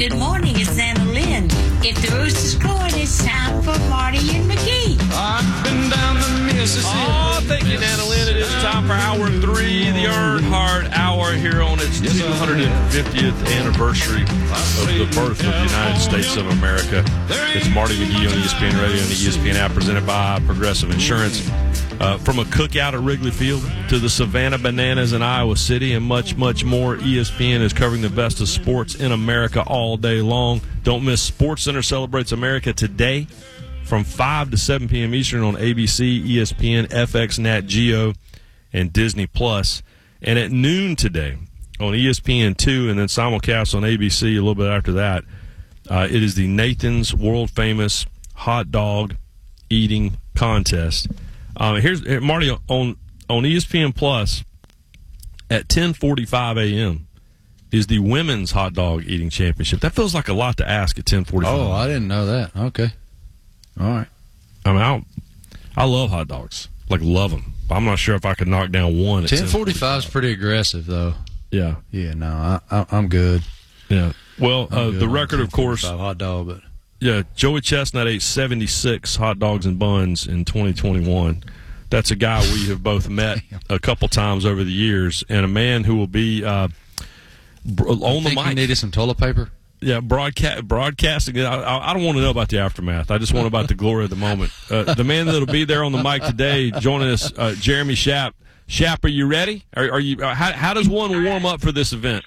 Good morning, it's Anna Lynn. If the rooster's crowing, it's time for Marty and McGee. I've been down the Mississippi. Oh, thank you, Anna Lynn. It is time for Hour 3, the Earnhardt Hour, here on its 250th anniversary of the birth of the United States of America. It's Marty McGee on ESPN Radio and the ESPN app, presented by Progressive Insurance. From a cookout at Wrigley Field to the Savannah Bananas in Iowa City and much, much more, ESPN is covering the best of sports in America all day long. Don't miss SportsCenter Celebrates America today from 5 to 7 p.m. Eastern on ABC, ESPN, FX, Nat Geo, and Disney+. And at noon today on ESPN2 and then simulcast on ABC a little bit after that, it is the Nathan's world-famous hot dog eating contest. Here's Marty on ESPN Plus at 10:45 a.m. is the women's hot dog eating championship. That feels like a lot to ask at 10:45. Oh, I didn't know that. Okay, all right. I mean, I love hot dogs, like love them. I'm not sure if I could knock down one. 10:45 is pretty aggressive, though. Yeah, yeah. No, I'm good. Yeah. Well, the record, of course, hot dog, but. Yeah, Joey Chestnut ate 76 hot dogs and buns in 2021. That's a guy we have both met a couple times over the years, and a man who will be on the mic. You needed some toilet paper? Yeah, broadcasting. I don't want to know about the aftermath. I just want about the glory of the moment. The man that will be there on the mic today, joining us, Jeremy Schaap. Schaap, are you ready? Are you? How does one warm up for this event?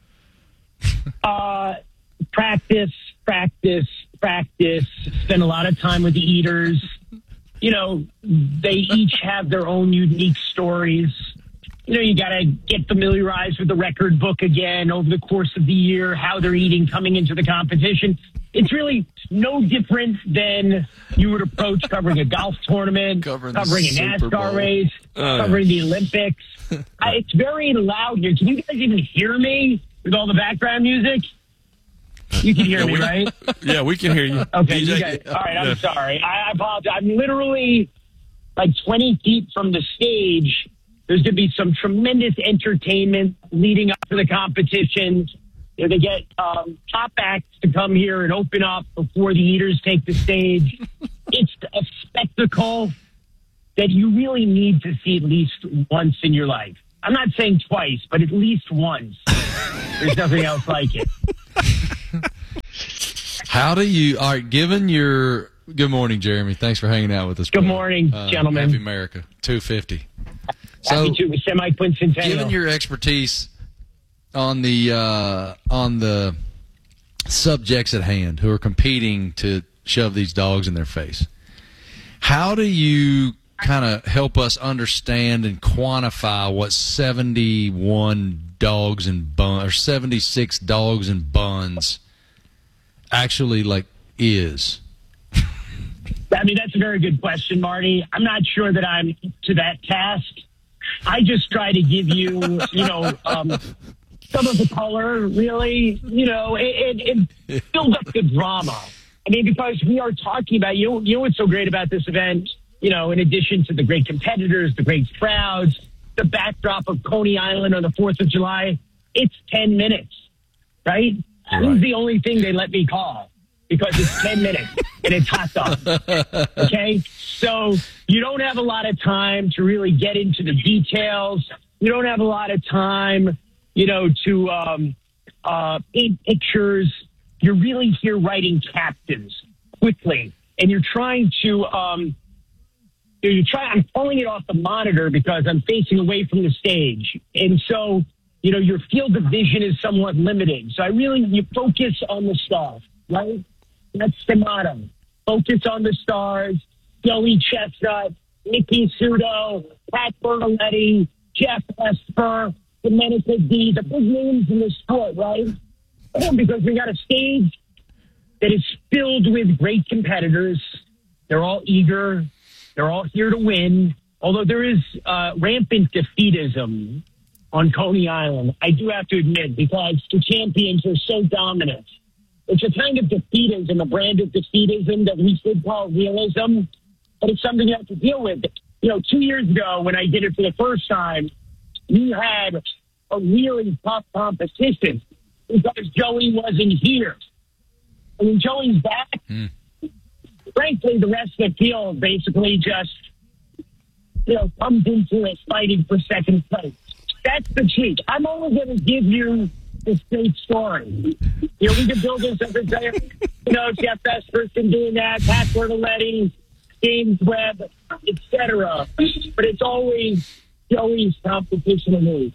Practice. Spend a lot of time with the eaters. You know, they each have their own unique stories. You know, you got to get familiarized with the record book again over the course of the year, how they're eating coming into the competition. It's really no different than you would approach covering a golf tournament, covering a NASCAR race, covering the Olympics. It's very loud here. Can you guys even hear me with all the background music? You can hear me, right? Yeah, we can hear you. Okay, you guys, all right, I'm sorry. I apologize. I'm literally like 20 feet from the stage. There's going to be some tremendous entertainment leading up to the competition. You know, they get top acts to come here and open up before the eaters take the stage. It's a spectacle that you really need to see at least once in your life. I'm not saying twice, but at least once. There's nothing else like it. How do you, all right, given your, good morning, Jeremy. Thanks for hanging out with us. Good morning, gentlemen. Happy America, 250. So, semi-quincentennial. Given your expertise on the subjects at hand who are competing to shove these dogs in their face, how do you kind of help us understand and quantify what 71 dogs and buns or 76 dogs and buns actually like is? I mean, that's a very good question, Marty. I'm not sure that I'm to that task. I just try to give you, some of the color, really, it builds up the drama. I mean, because we are talking about, you know what's so great about this event, in addition to the great competitors, the great crowds, the backdrop of Coney Island on the 4th of July, it's 10 minutes, right? That is the only thing they let me call, because it's 10 minutes and it's hot dog. Okay? So you don't have a lot of time to really get into the details. You don't have a lot of time, to paint pictures. You're really here writing captains quickly. And you're trying to, I'm pulling it off the monitor because I'm facing away from the stage. And so, your field of vision is somewhat limited. So you focus on the stars, right? That's the motto. Focus on the stars. Joey Chestnut, Nicky Sudo, Pat Bertoletti, Jeff Esper, Domenico D, the big names in the sport, right? Because we got a stage that is filled with great competitors. They're all eager. They're all here to win. Although there is rampant defeatism on Coney Island, I do have to admit, because the champions are so dominant. It's a kind of defeatism, a brand of defeatism that we should call realism, but it's something you have to deal with. 2 years ago when I did it for the first time, we had a really tough competition because Joey wasn't here. And when Joey's back, frankly, the rest of the field basically just, comes into it fighting for second place. That's the cheat. I'm only going to give you the straight story. We can build this up and say, Jeff Esperson doing that, Pat Bertoletti, James Webb, etc. But it's always Joey's competition to me.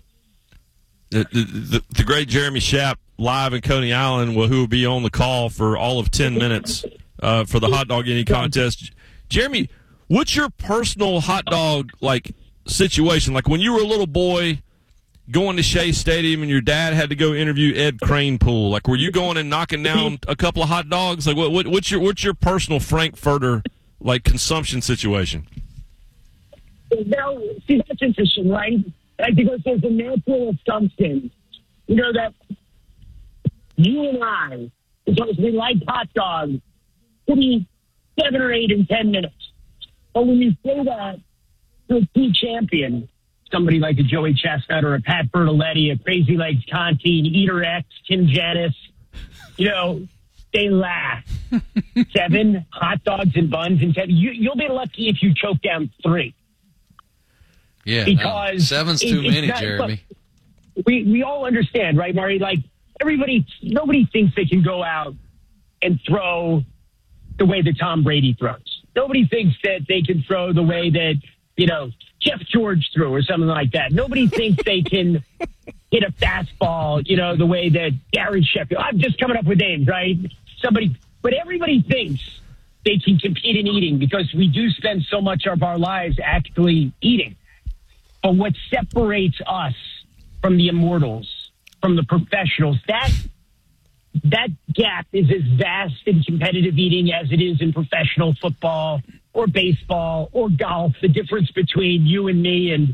The great Jeremy Schaap live in Coney Island, who will be on the call for all of 10 minutes for the hot dog eating contest. Jeremy, what's your personal hot dog situation? Like when you were a little boy going to Shea Stadium and your dad had to go interview Ed Kranepool, were you going and knocking down a couple of hot dogs? What's your personal Frankfurter consumption situation? Now, see, that's interesting, right? Because there's a natural assumption, that you and I, because we like hot dogs, could be 7 or 8 in 10 minutes. But when you say that to a key champion, somebody like a Joey Chestnut or a Pat Bertoletti, a Crazy Legs Conti, Eater X, Tim Janis, they laugh. 7 hot dogs and buns and 10. You'll be lucky if you choke down 3. Yeah, because 7's too many, Jeremy. We all understand, right, Murray? Nobody thinks they can go out and throw the way that Tom Brady throws. Nobody thinks that they can throw the way that, Jeff George threw or something like that. Nobody thinks they can hit a fastball, the way that Gary Sheffield. I'm just coming up with names, right? But everybody thinks they can compete in eating because we do spend so much of our lives actually eating. But what separates us from the immortals, from the professionals, that gap is as vast in competitive eating as it is in professional football or baseball or golf. The difference between you and me and,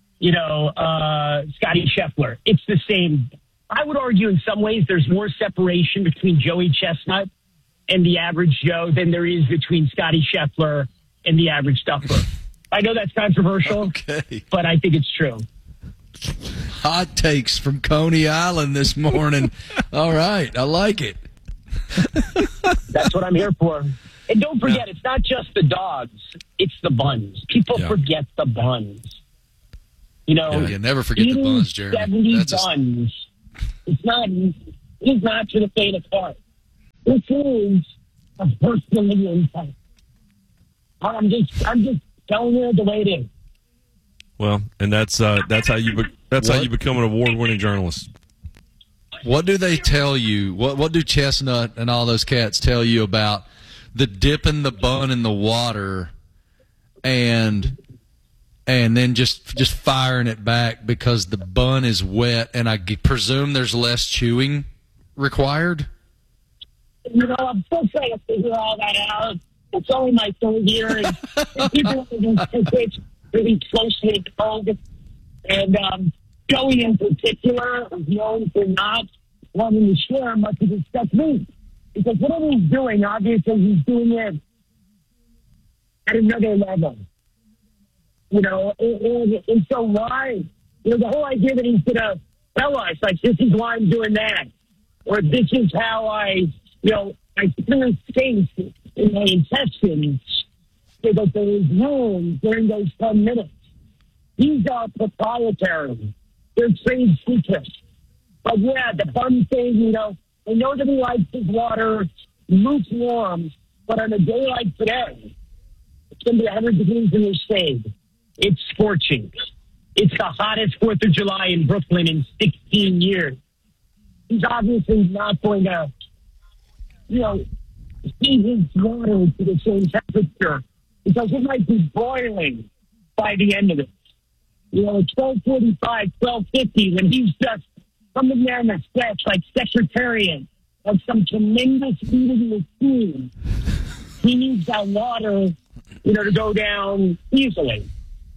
Scotty Scheffler, it's the same. I would argue in some ways there's more separation between Joey Chestnut and the average Joe than there is between Scotty Scheffler and the average Duffer. I know that's controversial, okay, but I think it's true. Hot takes from Coney Island this morning. All right, I like it. That's what I'm here for. And don't forget, It's not just the dogs, it's the buns. People forget the buns. You never forget the buns, Jeremy. 70 buns. It's not to the faint of heart. This is a personal impact. I'm just telling you the way it is. Well, and that's how you become an award-winning journalist. What do they tell you? What do Chestnut and all those cats tell you about the dipping the bun in the water and then just firing it back because the bun is wet and I presume there's less chewing required? I'm still trying to figure all that out. It's only my 3rd year, and people it's really closely called. And Joey in particular is known for not wanting to share much of his technique. Because whatever he's doing, obviously he's doing it at another level. And so why? The whole idea that he's going to tell us, this is why I'm doing that. Or this is how I clear space in my intestines so that there is room during those 10 minutes. These are proprietary. They're trade secrets. But the bun thing, I know that he likes his water lukewarm, but on a day like today, it's going to be 100 degrees in the shade. It's scorching. It's the hottest 4th of July in Brooklyn in 16 years. He's obviously not going to, heat his water to the same temperature because it might be boiling by the end of it. At 12:45, 12:50, when he's just coming down the steps like secretariat of some tremendous eating machine, he needs that water, to go down easily.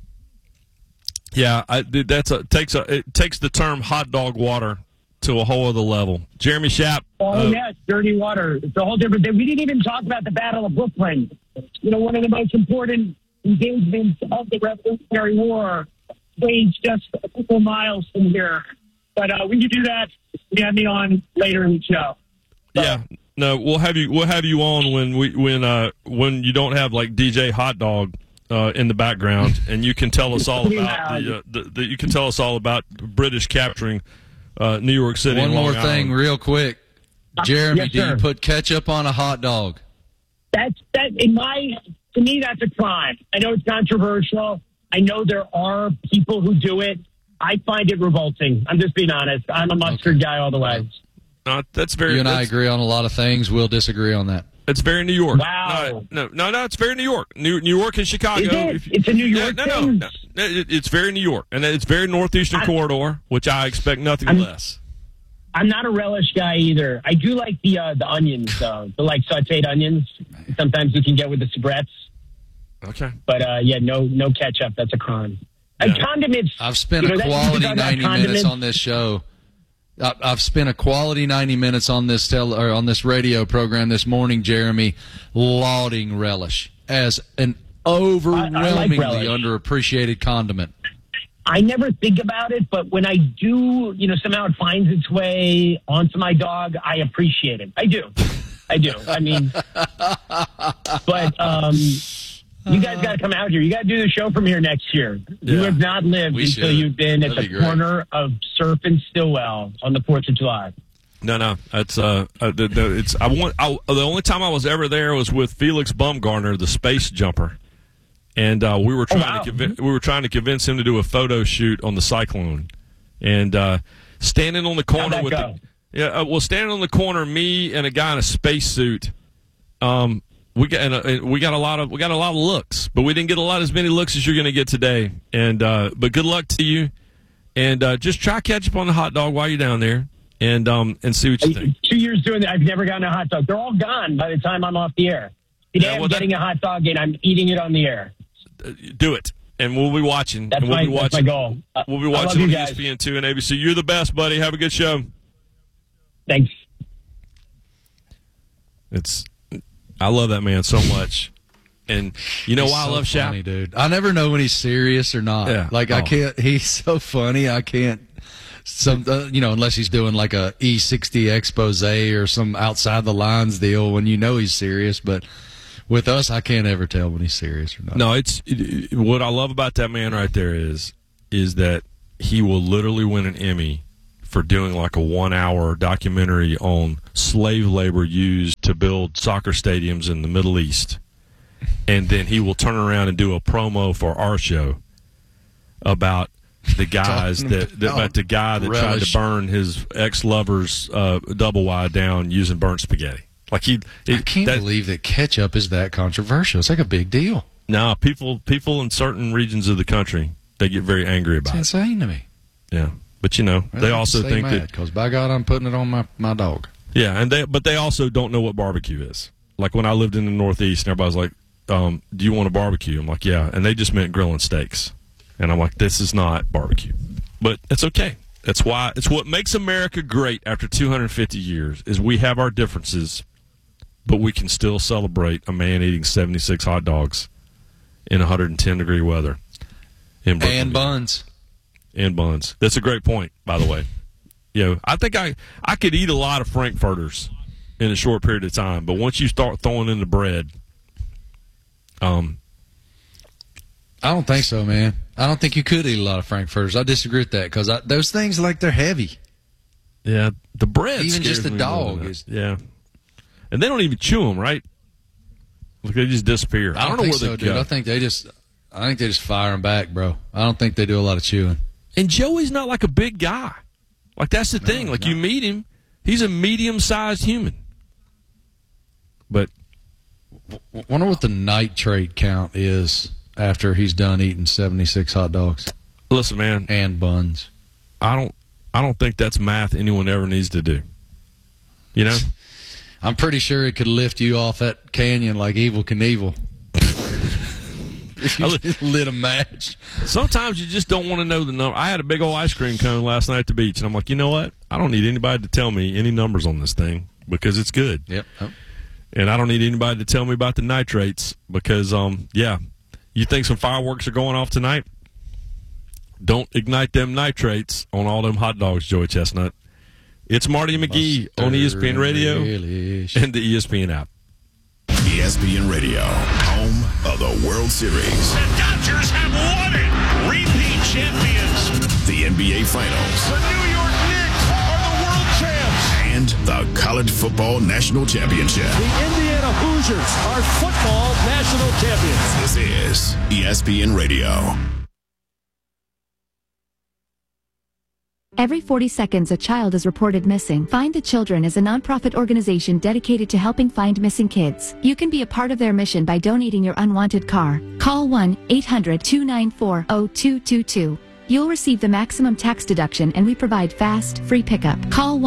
Yeah, it takes the term hot dog water to a whole other level. Jeremy Schaap. Yes, dirty water. It's a whole different thing. We didn't even talk about the Battle of Brooklyn. One of the most important engagements of the Revolutionary War waged just a couple miles from here. But we can do that. You have me on later in the show. So. Yeah, No, we'll have you on when you don't have like DJ Hot Dog in the background, and you can tell us all about you can tell us all about British capturing New York City. One and Long more thing, Island. real quick, Jeremy. Yes, do you sir. put ketchup on a hot dog? To me, that's a crime. I know it's controversial. I know there are people who do it. I find it revolting. I'm just being honest. I'm a mustard guy all the way. No, that's very. You and I that's- agree on a lot of things. We'll disagree on that. It's very New York. Wow. No, it's very New York. New York and Chicago. Is it? It's a New York thing? No. It's very New York, and it's very northeastern corridor, which I expect nothing less. I'm not a relish guy either. I do like the onions, though. The like sauteed onions. Sometimes you can get with the soubrettes. Okay. But no ketchup. That's a crime. Yeah. And condiments. I've spent a that's- quality you talk about 90 minutes condiments. on this show. I've spent a quality 90 minutes on this on this radio program this morning, Jeremy, lauding relish as an overwhelmingly relish. underappreciated condiment. I never think about it, but when I do, somehow it finds its way onto my dog, I appreciate it. I do. I mean, but you guys got to come out here. You got to do the show from here next year. You Yeah. have not lived We until should. you've been at That'd the be great. corner of Surf and Stillwell on the 4th of July. No, it's it's the only time I was ever there was with Felix Baumgartner, the space jumper, and we were trying to convince him to do a photo shoot on the Cyclone, and standing on the corner How'd that with go? standing on the corner, me and a guy in a spacesuit. We got a lot of looks, but we didn't get as many looks as you're going to get today. And but good luck to you, and just try ketchup on the hot dog while you're down there, and see what you think. 2 years doing that, I've never gotten a hot dog. They're all gone by the time I'm off the air. Today Yeah, well, I'm getting a hot dog and I'm eating it on the air. Do it, and we'll be watching. That's and we'll be my watching. goal. We'll be I love watching you on guys. ESPN2 and ABC. You're the best, buddy. Have a good show. Thanks. I love that man so much, and you know He's why I so love Shaq? funny, dude. I never know when he's serious or not. Yeah. Like I can't. He's so funny. I can't. Unless he's doing like a E60 expose or some outside the lines deal when he's serious. But with us, I can't ever tell when he's serious or not. No, what I love about that man right there is that he will literally win an Emmy for doing like a 1-hour documentary on slave labor used to build soccer stadiums in the Middle East. And then he will turn around and do a promo for our show about the guys about the guy that tried relish. to burn his ex-lover's double wide down using burnt spaghetti. Like I can't believe that ketchup is that controversial. It's like a big deal. No, people in certain regions of the country, they get very angry about It's it. insane to me. Yeah. But they also think that because by God, I'm putting it on my dog. yeah, but they also don't know what barbecue is. Like when I lived in the Northeast, and everybody's like, "Do you want a barbecue?" I'm like, "Yeah," and they just meant grilling steaks, and I'm like, "This is not barbecue," but it's okay. It's what makes America great after 250 years is we have our differences, but we can still celebrate a man eating 76 hot dogs in 110-degree weather in Brooklyn, And New York. buns. And buns. That's a great point, by the way. I think I could eat a lot of frankfurters in a short period of time, but once you start throwing in the bread, I don't think so, man. I don't think you could eat a lot of frankfurters. I disagree with that because those things, like, they're heavy. yeah, the bread Even scares just the me more dog than that. is- yeah, and they don't even chew them, right? Like they just disappear. I don't know think where so, they dude. go. I think they just fire them back, bro. I don't think they do a lot of chewing. And Joey's not like a big guy. Like that's the thing. Like you meet him, he's a medium-sized human. But Wonder what the nitrate count is after he's done eating 76 hot dogs listen, man, and buns. I don't think that's math anyone ever needs to do. You know? I'm pretty sure it could lift you off that canyon like Evel Knievel. If you just lit a match. Sometimes you just don't want to know the number. I had a big old ice cream cone last night at the beach, and I'm like, you know what? I don't need anybody to tell me any numbers on this thing because it's good. Yep. Oh. And I don't need anybody to tell me about the nitrates because, you think some fireworks are going off tonight? Don't ignite them nitrates on all them hot dogs, Joey Chestnut. It's Marty and McGee on ESPN Radio and the ESPN app. ESPN Radio, home of the World Series. The Dodgers have won it. Repeat champions. The NBA Finals. The New York Knicks are the world champs. And the College Football National Championship. The Indiana Hoosiers are football national champions. This is ESPN Radio. Every 40 seconds, a child is reported missing. Find the Children is a nonprofit organization dedicated to helping find missing kids. You can be a part of their mission by donating your unwanted car. Call 1-800-294-0222. You'll receive the maximum tax deduction, and we provide fast, free pickup. Call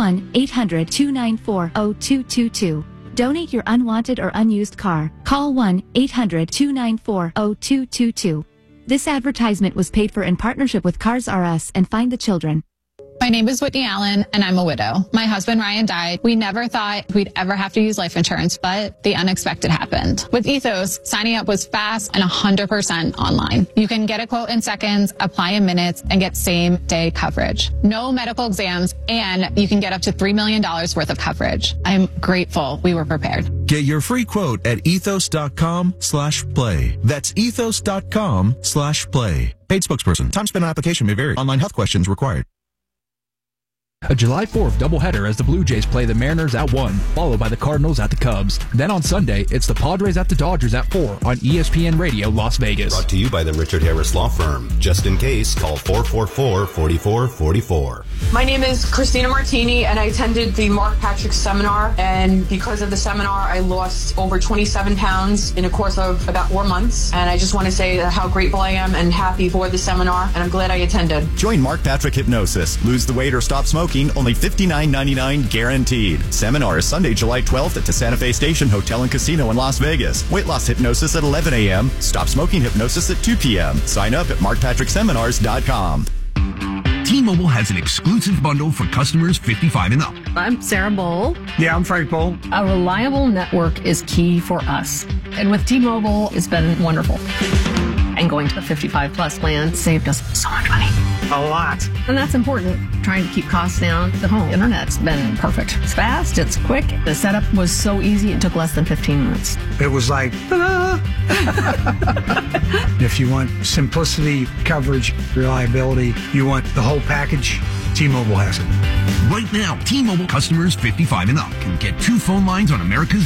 1-800-294-0222. Donate your unwanted or unused car. Call 1-800-294-0222. This advertisement was paid for in partnership with Cars R Us and Find the Children. My name is Whitney Allen, and I'm a widow. My husband, Ryan, died. We never thought we'd ever have to use life insurance, but the unexpected happened. With Ethos, signing up was fast and 100% online. You can get a quote in seconds, apply in minutes, and get same-day coverage. No medical exams, and you can get up to $3 million worth of coverage. I'm grateful we were prepared. Get your free quote at ethos.com/play. That's ethos.com/play. Paid spokesperson. Time spent on application may vary. Online health questions required. A July 4th doubleheader as the Blue Jays play the Mariners at 1, followed by the Cardinals at the Cubs. Then on Sunday, it's the Padres at the Dodgers at 4 on ESPN Radio Las Vegas. Brought to you by the Richard Harris Law Firm. Just in case, call 444-4444. My name is Christina Martini, and I attended the Mark Patrick seminar. And because of the seminar, I lost over 27 pounds in a course of about 4 months. And I just want to say how grateful I am and happy for the seminar, and I'm glad I attended. Join Mark Patrick Hypnosis. Lose the weight or stop smoking. Only $59.99 guaranteed. Seminar is Sunday, July 12th at the Santa Fe Station Hotel and Casino in Las Vegas. Weight loss hypnosis at 11 a.m. Stop smoking hypnosis at 2 p.m. Sign up at markpatrickseminars.com. T-Mobile has an exclusive bundle for customers 55 and up. I'm Sarah Bowl. Yeah, I'm Frank Bowl. A reliable network is key for us. And with T-Mobile, it's been wonderful. And going to the 55 plus plan saved us so much money. A lot. And that's important. Trying to keep costs down. The home internet's been perfect. It's fast, it's quick. The setup was so easy, it took less than 15 minutes. It was like, ta-da! If you want simplicity, coverage, reliability, you want the whole package, T-Mobile has it. Right now, T-Mobile customers 55 and up can get 2 phone lines on America's